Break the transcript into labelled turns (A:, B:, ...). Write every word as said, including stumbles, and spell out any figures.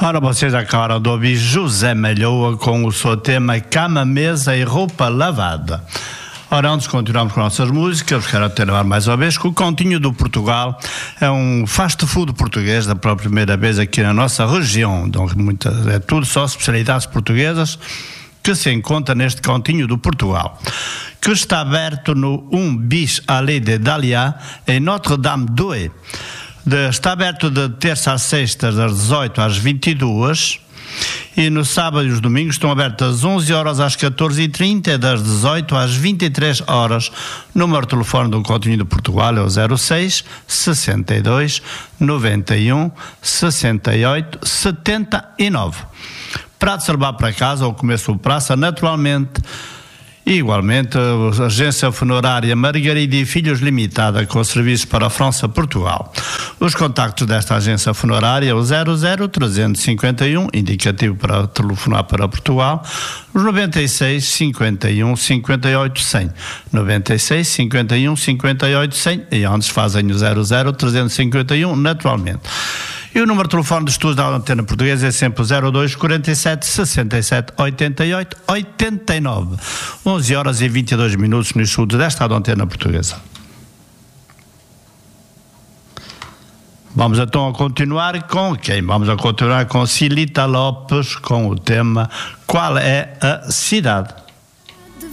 A: Ora, vocês acabaram de ouvir José Malhoa com o seu tema Cama, Mesa e Roupa Lavada. Ora, antes continuamos com nossas músicas, quero atenuar mais uma vez que o Continho do Portugal é um fast food português da pela primeira vez aqui na nossa região. Então, muita, é tudo só especialidades portuguesas que se encontra neste Continho do Portugal, que está aberto no um bis Allée de Dahlia, em Notre-Dame-d'Oie. De, está aberto de terça a sexta, das dezoito às vinte e duas, e no sábado e os domingos estão abertos das onze horas às catorze e trinta e das dezoito às vinte e três horas. O número de telefone do Continho de Portugal é o zero seis, sessenta e dois, noventa e um, sessenta e oito, setenta e nove. Prato de levar para casa ou comer sob praça, naturalmente. E, igualmente, a agência funerária Margarida e Filhos Limitada, com serviços para a França e Portugal. Os contactos desta agência funerária é o zero zero trezentos e cinquenta e um, indicativo para telefonar para Portugal, os noventa e seis, cinquenta e um, cinquenta e oito, cem. noventa e seis, cinquenta e um, cinquenta e oito, cem. E antes fazem o zero zero trezentos e cinquenta e um, naturalmente. E o número de telefone de estudos da Antena Portuguesa é sempre o zero dois, quarenta e sete, sessenta e sete, oitenta e oito, oitenta e nove. onze horas e vinte e dois minutos no estudo desta Antena Portuguesa. Vamos então a continuar com quem? Vamos a continuar com Cilita Lopes com o tema Qual é a Cidade?